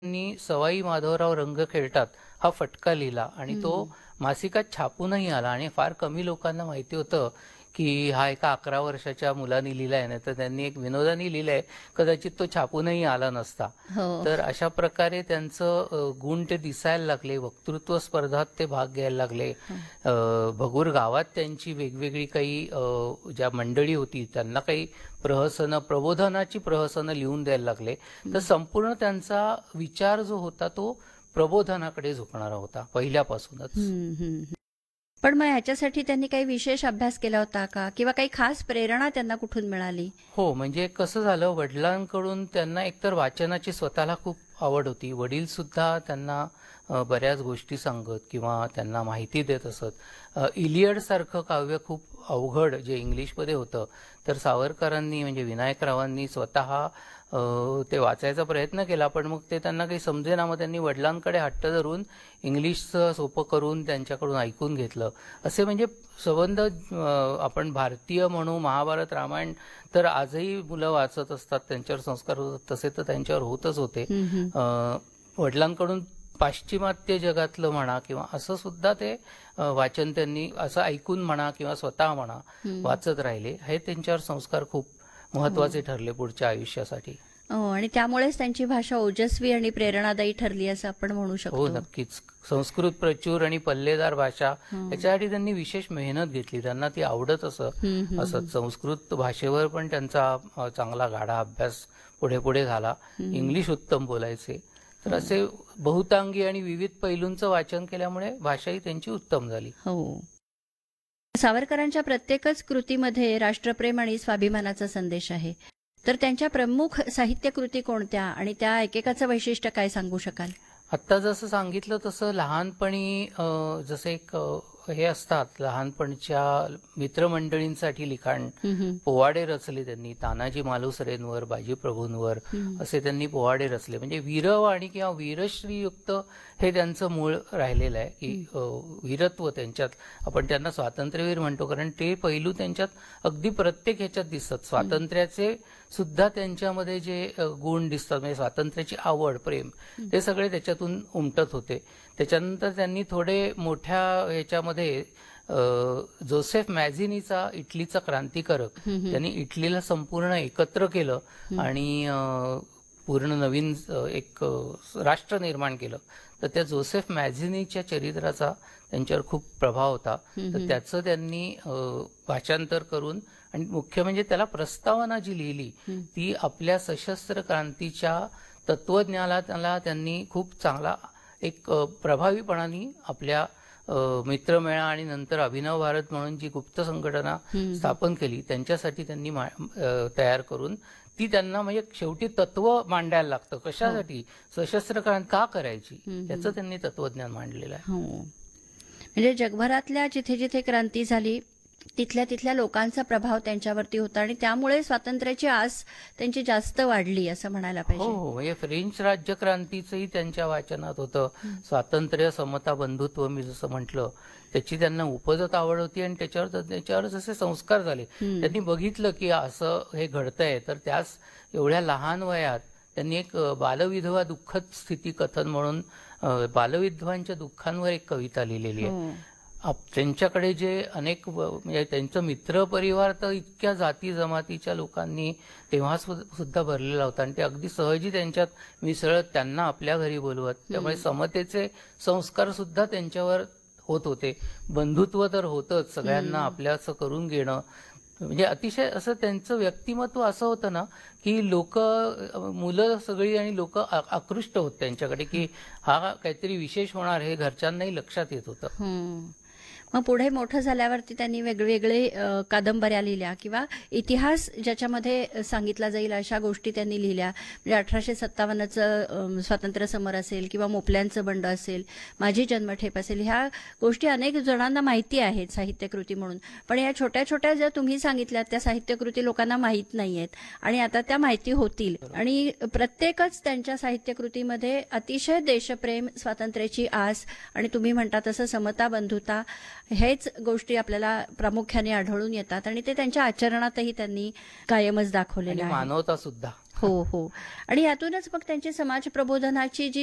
त्यांनी सवाई माधवराव रंग खेळतात हा फटका लिहिला आणि तो मासिकात छापूनही आला आणि फार कमी लोकांना माहिती होतं की हा एका 11 वर्षाच्या मुलाने लिहिलाय, नाही तर त्यांनी एक विनोदाने लिहिलाय, कदाचित तो छापूनही आला नसता. हो. तर अशा प्रकारे त्यांचं गुण ते दिसायला लागले, वक्तृत्व स्पर्धात ते भाग घ्यायला लागले. भगूर गावात त्यांची वेगवेगळी काही ज्या मंडळी होती त्यांना काही प्रबोधनाची प्रहसनं लिहून द्यायला लागले. तर संपूर्ण त्यांचा विचार जो होता तो प्रबोधनाकडे झुकणारा होता पहिल्यापासूनच. पण मग ह्याच्यासाठी त्यांनी काही विशेष अभ्यास केला होता का, किंवा काही खास प्रेरणा त्यांना कुठून मिळाली? हो, म्हणजे कसं झालं, वडिलांकडून त्यांना एकतर वाचनाची स्वतःला खूप आवड होती. वडील सुद्धा त्यांना बऱ्याच गोष्टी सांगत किंवा त्यांना माहिती देत असत. इलियड सारखं काव्य खूप अवघड जे इंग्लिशमध्ये होतं, तर सावरकरांनी म्हणजे विनायकरावांनी स्वतः ते वाचायचा प्रयत्न केला, पण मग ते त्यांना काही समजेना. मग त्यांनी वडिलांकडे हट्ट धरून इंग्लिशचं सोपं करून त्यांच्याकडून ऐकून घेतलं. असे म्हणजे संबंध आपण भारतीय म्हणू, महाभारत रामायण तर आजही मुलं वाचत असतात, त्यांच्यावर संस्कार होतात, तसे तर त्यांच्यावर होतच होते. वडिलांकडून पाश्चिमात्य जगातलं म्हणा किंवा असं सुद्धा ते वाचन त्यांनी असं ऐकून म्हणा किंवा स्वतः म्हणा वाचत राहिले. हे त्यांच्यावर संस्कार खूप महत्वाचे ठरले पुढच्या आयुष्यासाठी. आणि त्यामुळेच त्यांची भाषा ओजस्वी आणि प्रेरणादायी ठरली असं आपण म्हणू हो, शकतो. नक्कीच. संस्कृत प्रचूर आणि पल्लेदार भाषा याच्यासाठी त्यांनी विशेष मेहनत घेतली. त्यांना ती आवडत असत. संस्कृत भाषेवर पण त्यांचा चांगला गाढा अभ्यास पुढे पुढे झाला. इंग्लिश उत्तम बोलायचे. तर असे बहुतांगी आणि विविध पैलूंचं वाचन केल्यामुळे भाषाही त्यांची उत्तम झाली. हो. सावरकरांच्या प्रत्येकच कृतीमध्ये राष्ट्रप्रेम आणि स्वाभिमानाचा संदेश आहे. तर त्यांच्या प्रमुख साहित्य कृती कोणत्या आणि त्या एकेकाचं वैशिष्ट्य काय सांगू शकाल? आत्ता जसं सांगितलं तसं लहानपणी जसे एक हे असतात, लहानपणच्या मित्रमंडळींसाठी लिखाण, पोवाडे रचले त्यांनी. तानाजी मालुसरेंवर, बाजीप्रभूंवर असे त्यांनी पोवाडे रचले. म्हणजे वीरवाणी किंवा वीरश्रीयुक्त हे त्यांचं मूळ राहिलेलं आहे, की वीरत्व त्यांच्यात. आपण त्यांना स्वातंत्र्यवीर म्हणतो कारण ते पैलू त्यांच्यात अगदी प्रत्येक ह्याच्यात दिसतात. स्वातंत्र्याचे सुद्धा त्यांच्यामध्ये जे गुण दिसतात, म्हणजे स्वातंत्र्याची आवड, प्रेम, ते सगळे त्याच्यातून उमटत होते. त्याच्यानंतर त्यांनी थोडे मोठ्या ह्याच्यामध्ये जोसेफ मॅझिनीचा, इटलीचा क्रांतिकारक, त्यांनी इटलीला संपूर्ण एकत्र केलं आणि पूर्ण नवीन एक राष्ट्र निर्माण केलं. तर त्या जोसेफ मॅझिनीच्या चरित्राचा त्यांच्यावर खूप प्रभाव होता. तर त्याचं त्यांनी भाषांतर करून आणि मुख्य म्हणजे त्याला प्रस्तावना जी लिहिली ती आपल्या सशस्त्र क्रांतीच्या तत्वज्ञानाला त्यांनी खूप चांगला एक प्रभावीपणाने आपल्या मित्रमेळा आणि नंतर अभिनव भारत म्हणून जी गुप्त संघटना स्थापन केली त्यांच्यासाठी त्यांनी तयार करून ती त्यांना म्हणजे शेवटी तत्व मांडायला लागतं. कशासाठी? सशस्त्र क्रांती का करायची याचं त्यांनी तत्वज्ञान मांडलेलं आहे. म्हणजे जगभरातल्या जिथे जिथे क्रांती झाली तिथल्या तिथल्या लोकांचा प्रभाव त्यांच्यावरती होता आणि त्यामुळे स्वातंत्र्याची आस त्यांची जास्त वाढली असं म्हणायला पाहिजे. हो, म्हणजे फ्रेंच राज्यक्रांतीचंही त्यांच्या वाचनात होतं. स्वातंत्र्य, समता, बंधुत्व मी जसं म्हटलं त्याची त्यांना उपजत आवड होती आणि त्याच्यावर जसे संस्कार झाले. त्यांनी बघितलं की असं हे घडतंय, तर त्यास एवढ्या लहान वयात त्यांनी एक बालविधवा दुःखद स्थिती कथन म्हणून बालविधवांच्या दुःखांवर एक कविता लिहिलेली आहे. त्यांच्याकडे जे अनेक म्हणजे त्यांचं मित्र परिवार तर इतक्या जाती जमातीच्या लोकांनी तेव्हा सुद्धा भरलेला होता आणि ते अगदी सहजी त्यांच्यात मिसळत, त्यांना आपल्या घरी बोलवत. त्यामुळे समतेचे संस्कार सुद्धा त्यांच्यावर होत होते. बंधुत्व तर होतच, सगळ्यांना आपल्याचं करून घेणं. म्हणजे अतिशय असं त्यांचं व्यक्तिमत्व असं होतं ना की मुलं सगळी आणि लोक आकृष्ट होत त्यांच्याकडे, की हा काहीतरी विशेष होणार हे घरच्यांनाही लक्षात येत होतं. मग पुढे मोठं झाल्यावरती त्यांनी वेगवेगळे कादंबऱ्या लिहिल्या किंवा इतिहास ज्याच्यामध्ये सांगितला जाईल अशा गोष्टी त्यांनी लिहिल्या. म्हणजे 1857चं स्वातंत्र्य समर असेल किंवा मोपल्यांचं बंड असेल, माझी जन्मठेप असेल, ह्या गोष्टी अनेक जणांना माहिती आहेत साहित्यकृती म्हणून. पण या छोट्या छोट्या ज्या तुम्ही सांगितल्यात त्या साहित्यकृती लोकांना माहीत नाही आहेत आणि आता त्या माहिती होतील. आणि प्रत्येकच त्यांच्या साहित्यकृतीमध्ये अतिशय देशप्रेम, स्वातंत्र्याची आस आणि तुम्ही म्हणता तसं समता, बंधुता हेच गोष्टी आपल्याला प्रामुख्याने आढळून येतात आणि ते त्यांच्या आचरणातही त्यांनी कायमच दाखवलेले आहे. मानवता सुद्धा. हो हो आणि यातूनच मग त्यांची समाज प्रबोधनाची जी